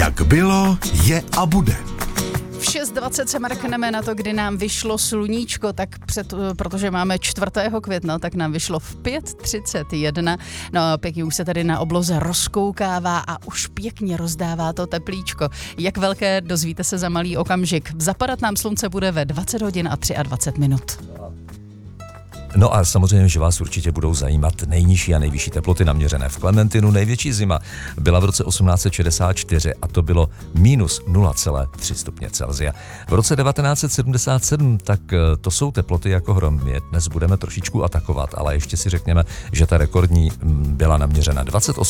Jak bylo, je a bude. V 6:20 se mrkneme na to, kdy nám vyšlo sluníčko, protože máme 4. května, tak nám vyšlo v 5:31. No pěkně už se tady na obloze rozkoukává a už pěkně rozdává to teplíčko. Jak velké, dozvíte se za malý okamžik. Zapadat nám slunce bude ve 20 hodin a 23 minut. No a samozřejmě, že vás určitě budou zajímat nejnižší a nejvyšší teploty naměřené v Klementinu. Největší zima byla v roce 1864 a to bylo minus 0,3 stupně Celsia. V roce 1977, tak to jsou teploty jako hrom. My dnes budeme trošičku atakovat, ale ještě si řekněme, že ta rekordní byla naměřena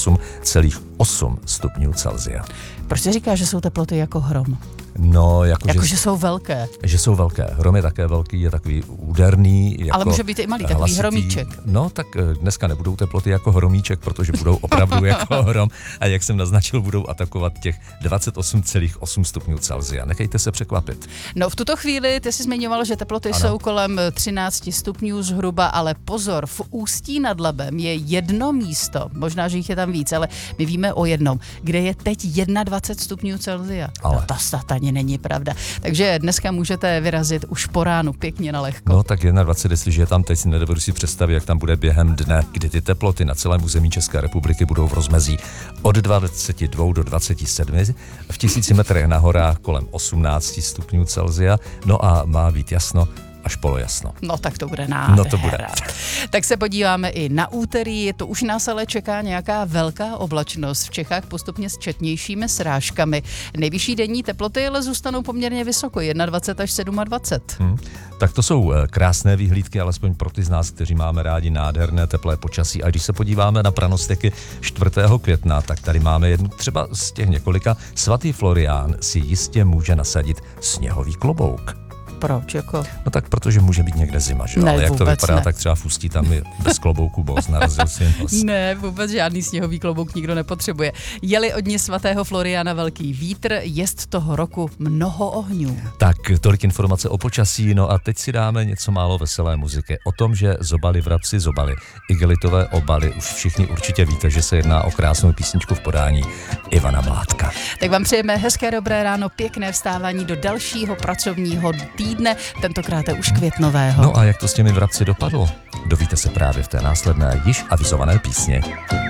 28,8 stupňů Celsia. Proč se říká, že jsou teploty jako hrom? No, že jsou velké. Že jsou velké. Hrom je také velký, je takový úderný. Jako ale může být i malý, takový hromíček. No, tak dneska nebudou teploty jako hromíček, protože budou opravdu jako hrom. A jak jsem naznačil, budou atakovat těch 28,8 stupňů Celsia. Nechejte se překvapit. No, v tuto chvíli ty jsi zmiňoval, že teploty jsou kolem 13 stupňů zhruba, ale pozor, v Ústí nad Labem je jedno místo, možná, že jich je tam víc, ale my víme o jednom, kde je teď 21 stupňů Celsia. Ale. No, to ani není pravda. Takže dneska můžete vyrazit už po ránu pěkně na lehko. No tak 21, jestliže je tam teď, si nedovedu si představit, jak tam bude během dne, kdy ty teploty na celém území České republiky budou v rozmezí od 22 do 27, v 1000 metrech na horách kolem 18 stupňů Celsia, no a má být jasno až polojasno. No tak to bude nádhera. No to bude. Tak se podíváme i na úterý, to už nás ale čeká nějaká velká oblačnost, v Čechách postupně s četnějšími srážkami. Nejvyšší denní teploty ale zůstanou poměrně vysoko, 21 až 27. Tak to jsou krásné vyhlídky, alespoň pro ty z nás, kteří máme rádi nádherné teplé počasí. A když se podíváme na pranostiky 4. května, tak tady máme jednu třeba z těch několika. Svatý Florián si jistě může nasadit sněhový klobouk. Proč? Jako? No tak, protože může být někde zima, že? Ne, ale jak to vypadá, ne. Tak třeba v Ústí tam je bez klobouku boss, narazil si nos. Ne, vůbec žádný sněhový klobouk nikdo nepotřebuje. Jeli od dní svatého Floriána velký vítr, jest toho roku mnoho ohňů. Tak, tolik informace o počasí, no a teď si dáme něco málo veselé muziky. O tom, že zobali vrabci zobali, igelitové obaly, už všichni určitě víte, že se jedná o krásnou písničku v podání Ivana Mládka. Tak vám přejeme hezké dobré ráno, pěkné vstávání do dalšího pracovního týdne, tentokrát už květnového. No a jak to s těmi vrabci dopadlo? Dovíte se právě v té následné již avizované písni.